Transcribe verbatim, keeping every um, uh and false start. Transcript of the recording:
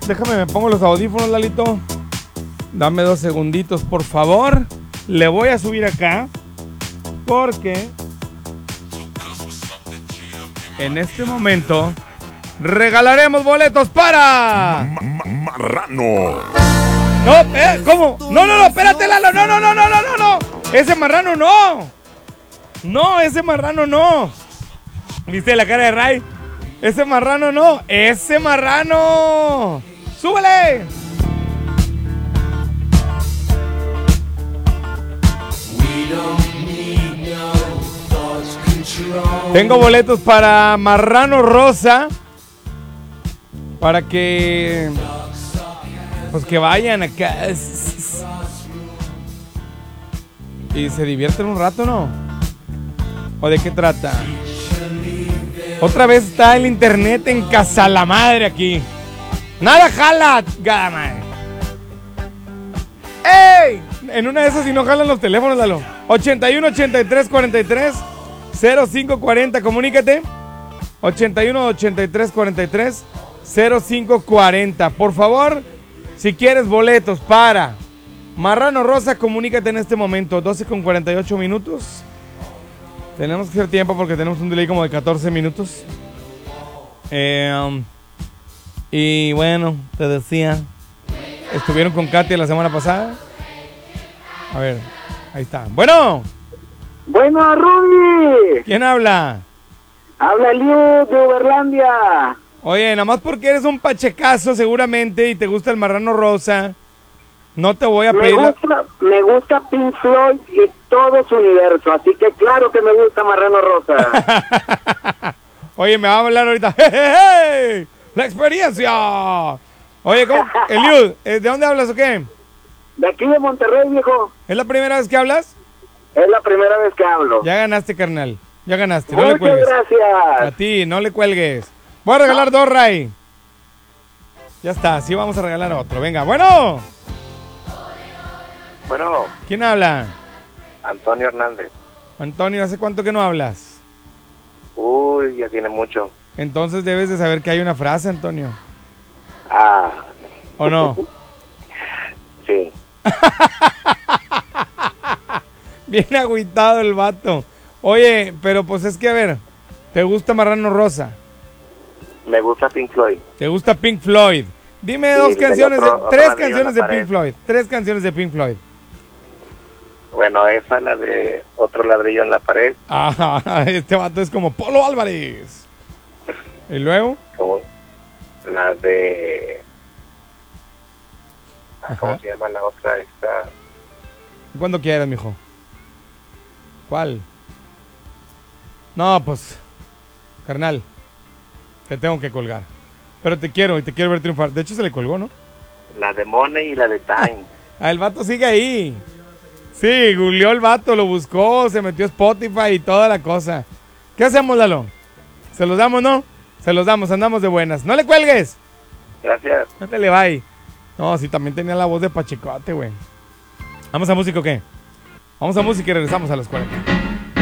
déjame, me pongo los audífonos, Lalito. Dame dos segunditos, por favor. Le voy a subir acá. Porque en este momento regalaremos boletos para... Marrano. No, eh, ¿cómo? No, no, no, espérate, Lalo. No, no, no, no, no, no, no. Ese marrano no. No, ese marrano no. ¿Viste la cara de Ray? Ese marrano no. Ese marrano. ¡Súbele! Tengo boletos para Marrano Rosa. Para que... Pues que vayan acá. Y se divierten un rato, ¿no? ¿O de qué trata? Otra vez está el internet en casa la madre aquí. Nada jala, gada madre. ¡Ey! En una de esas, si no jalan los teléfonos, Lalo. ochenta y uno, ochenta y tres, cuarenta y tres, cero cinco cuarenta, comunícate. ochenta y uno, ochenta y tres, cuarenta y tres, cero cinco cuarenta. Por favor, si quieres boletos para Marrano Rosa, comunícate en este momento. doce con cuarenta y ocho minutos. Tenemos que hacer tiempo porque tenemos un delay como de catorce minutos. Eh, um, y bueno, te decía, estuvieron con Katia la semana pasada. A ver, ahí está. Bueno. Bueno, Rudy. ¿Quién habla? Habla Eliud de Uberlandia. Oye, nada más porque eres un pachecazo seguramente y te gusta el Marrano Rosa, no te voy a pedir... Me gusta, me gusta Pink Floyd y todo su universo, así que claro que me gusta Marrano Rosa. Oye, me va a hablar ahorita. ¡Hey, hey, hey! ¡La experiencia! Oye, ¿cómo? Eliud, ¿de dónde hablas o qué? De aquí de Monterrey, viejo. ¿Es la primera vez que hablas? Es la primera vez que hablo. Ya ganaste, carnal. Ya ganaste. No Muchas le cuelgues. gracias. A ti, no le cuelgues. Voy a regalar dos, Ray. Ya está, sí vamos a regalar otro. Venga, bueno. Bueno. ¿Quién habla? Antonio Hernández. Antonio, ¿hace cuánto que no hablas? Uy, ya tiene mucho. Entonces debes de saber que hay una frase, Antonio. Ah. ¿O no? Sí. Bien agüitado el vato. Oye, pero pues es que a ver, ¿te gusta Marrano Rosa? Me gusta Pink Floyd. ¿Te gusta Pink Floyd? Dime Sí, dos canciones, otro, de, otro tres ladrillo canciones en la de Pink pared. Floyd. Tres canciones de Pink Floyd. Bueno, esa es la de Otro ladrillo en la pared. Ah, este vato es como Polo Álvarez. ¿Y luego? Como la de... ¿Cómo Ajá. se llama la otra? Esta... Cuando quieras, mijo. ¿Cuál? No, pues, carnal, te tengo que colgar. Pero te quiero y te quiero ver triunfar. De hecho, se le colgó, ¿no? La de Money y la de Time. Ah, el vato sigue ahí. Sí, googleó el vato, lo buscó, se metió a Spotify y toda la cosa. ¿Qué hacemos, Lalo? ¿Se los damos, no? Se los damos, andamos de buenas. ¡No le cuelgues! Gracias. Ándale, bye. No, sí, también tenía la voz de Pachecote, güey. ¿Vamos a música o qué? Vamos a música y regresamos a los cuarenta.